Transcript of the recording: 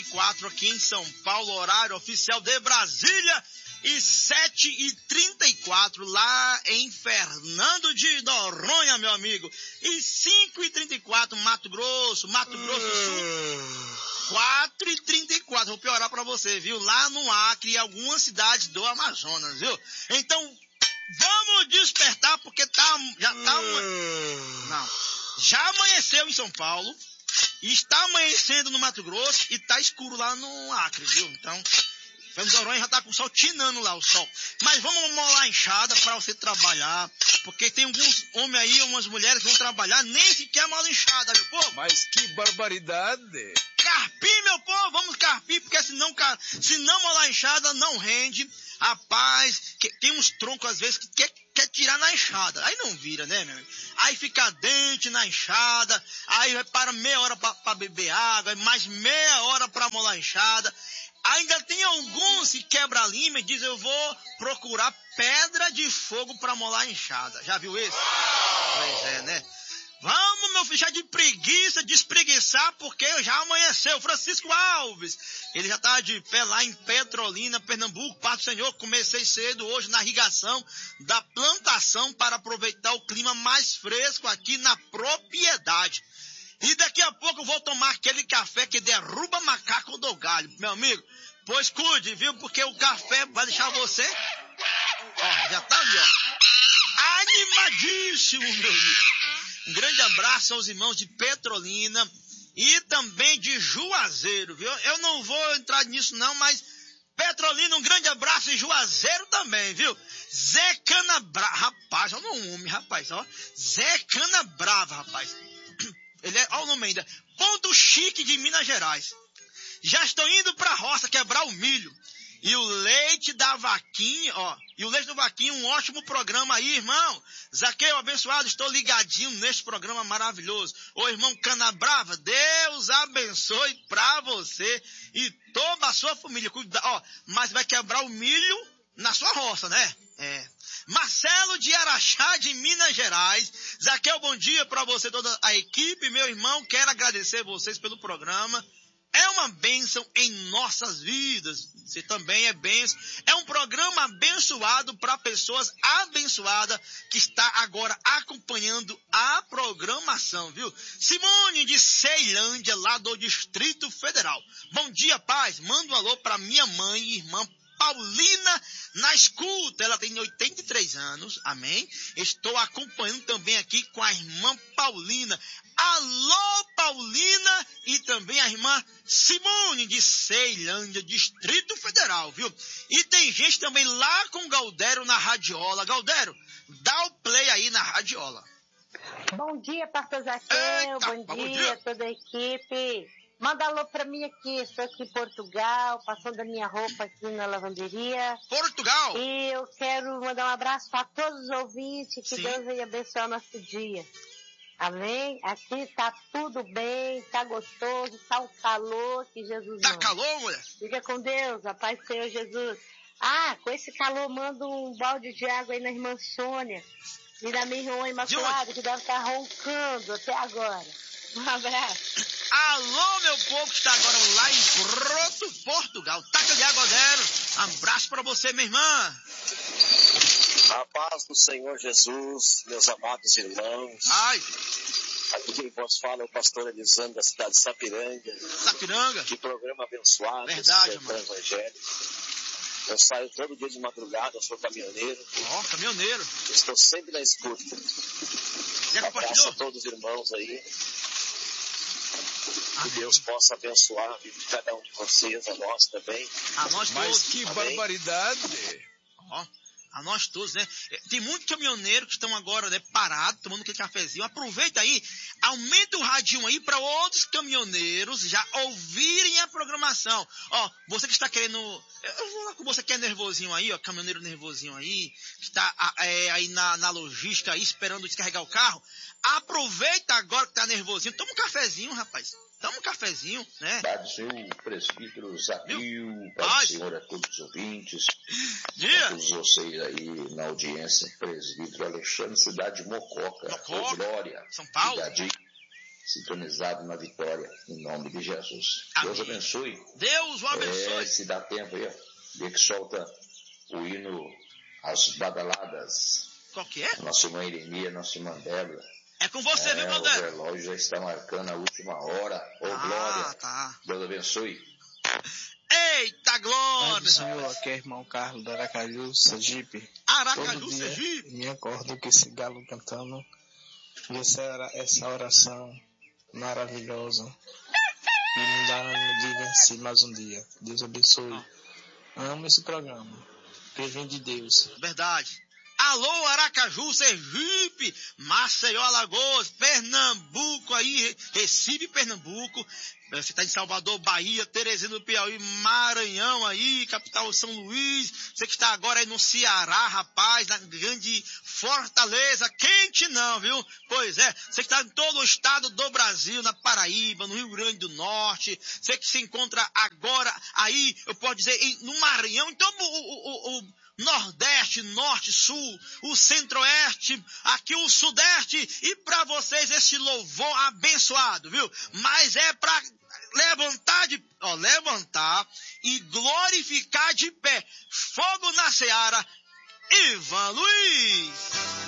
6h34 aqui em São Paulo, horário oficial de Brasília, e 7h34 lá em Fernando de Noronha, meu amigo, e 5h34 Mato Grosso do Sul, 4h34, vou piorar pra você, viu? Lá no Acre e algumas cidades do Amazonas, viu? Então, vamos despertar porque já amanheceu em São Paulo, e está amanhecendo no Mato Grosso e tá escuro lá no Acre, viu? Então, Fernando de Noronha já tá com o sol tinando lá, o sol. Mas vamos molar a enxada para você trabalhar, porque tem alguns homens aí, umas mulheres que vão trabalhar, nem sequer molam enxada, meu povo. Mas que barbaridade! Carpir, meu povo, vamos carpir, porque se não molar a enxada, não rende. Rapaz, tem uns troncos às vezes que quer tirar na enxada, aí não vira, né, meu amigo? Aí fica dente na enxada, aí vai para meia hora para beber água, mais meia hora para molar a enxada. Ainda tem alguns que quebra a lima e diz, eu vou procurar pedra de fogo para molar a enxada. Já viu esse? Pois é, né? Vamos, meu filho, já de preguiça, despreguiçar, porque já amanheceu. Francisco Alves, ele já tá de pé lá em Petrolina, Pernambuco. Paz do Senhor, comecei cedo hoje na irrigação da plantação para aproveitar o clima mais fresco aqui na propriedade. E daqui a pouco eu vou tomar aquele café que derruba macaco do galho, meu amigo. Pois cuide, viu? Porque o café vai deixar você... Ó, já tá ali, ó. Animadíssimo, meu amigo. Um grande abraço aos irmãos de Petrolina e também de Juazeiro, viu? Eu não vou entrar nisso não, mas Petrolina, um grande abraço, e Juazeiro também, viu? Zé Canabrava, rapaz, olha o nome, rapaz, ó. Zé Canabrava, rapaz. Ele é, olha o nome ainda, Ponto Chique de Minas Gerais. Já estou indo pra roça quebrar o milho. E o leite da vaquinha, ó. E o leite da vaquinha, um ótimo programa aí, irmão. Zaqueu, abençoado, estou ligadinho neste programa maravilhoso. Ô, irmão Canabrava, Deus abençoe pra você e toda a sua família. Ó, mas vai quebrar o milho na sua roça, né? É. Marcelo de Araxá, de Minas Gerais. Zaqueu, bom dia pra você, toda a equipe. Meu irmão, quero agradecer vocês pelo programa. É uma bênção em nossas vidas. Você também é bênção. É um programa abençoado para pessoas abençoadas que está agora acompanhando a programação, viu? Simone de Ceilândia, lá do Distrito Federal. Bom dia, paz. Manda um alô para minha mãe e irmã Paulina na escuta. Ela tem 83 anos, amém? Estou acompanhando também aqui com a irmã Paulina. Alô, Paulina, e também a irmã Simone de Ceilândia, Distrito Federal, viu? E tem gente também lá com Galdério na radiola. Galdério, dá o play aí na radiola. Bom dia, pastor Zaqueu. Bom dia, toda a equipe. Manda alô pra mim aqui, estou aqui em Portugal, passando a minha roupa aqui na lavanderia. Portugal! E eu quero mandar um abraço para todos os ouvintes, que Deus venha abençoar o nosso dia. Amém? Aqui tá tudo bem, tá gostoso, tá um calor que Jesus Tá manda. calor, mulher? Fica com Deus, a paz do Senhor Jesus. Ah, com esse calor, manda um balde de água aí na irmã Sônia e na minha irmã Imaculada, que deve estar roncando até agora. Um abraço. Alô, meu povo que está agora lá em Portugal. Taca de água dela. Abraço para você, minha irmã. A paz do Senhor Jesus, meus amados irmãos. Ai. Aqui quem vos fala é o pastor Elisandro da cidade de Sapiranga. Sapiranga. Que programa abençoado. Verdade, mano. Evangelho. Eu saio todo dia de madrugada, eu sou caminhoneiro. Ó, caminhoneiro. Estou sempre na escuta. Já abraço a todos os irmãos aí. Que Deus possa abençoar a vida de cada um de vocês, a nós também. A nós todos. Mas que Amém. barbaridade! Ó, a nós todos, né? Tem muitos caminhoneiros que estão agora, né, parados, tomando aquele cafezinho. Aproveita aí, aumenta o radinho aí para outros caminhoneiros já ouvirem a programação. Ó, você que está querendo... Eu vou lá com você que é nervosinho aí, ó, caminhoneiro nervosinho aí, que está aí na logística aí, esperando descarregar o carro. Aproveita agora que tá nervosinho. Toma um cafezinho, rapaz. Toma um cafezinho, né? Pai do Senhor, presbítero Zaqueu, Pai do Senhor a todos os ouvintes, a todos vocês aí na audiência, presbítero Alexandre, cidade de Mococa, Mococa, Glória, São Paulo. sintonizado na vitória, em nome de Jesus. Amém. Deus abençoe. Deus o abençoe. Se dá tempo aí, ó, dia que solta o hino As Badaladas. Qual que é? Nossa irmã Irenia, nossa irmã Débora. É com você, viu, meu Deus? O relógio já está marcando a última hora. Glória. Tá. Deus abençoe. Eita, glória! Senhor, aqui é irmão Carlos do Aracaju, Sergipe. Aracaju, Todo dia Sergipe? me acordo com esse galo cantando. E essa oração maravilhosa. E me dá ânimo de vencer mais um dia. Deus abençoe. Amo esse programa. Que vem de Deus. Verdade. Alô, Aracaju, Sergipe, Maceió, Alagoas, Pernambuco aí, Recife, Pernambuco. Você está em Salvador, Bahia, Teresina do Piauí, Maranhão aí, capital São Luís. Você que está agora aí no Ceará, rapaz, na grande Fortaleza, quente não, viu? Pois é, você que está em todo o estado do Brasil, na Paraíba, no Rio Grande do Norte. Você que se encontra agora aí, eu posso dizer, no Maranhão. Então, o Nordeste, Norte, Sul, o Centro-Oeste, aqui o Sudeste, e para vocês esse louvor abençoado, viu? Mas é para levantar e glorificar de pé. Fogo na Seara, Ivan Luiz.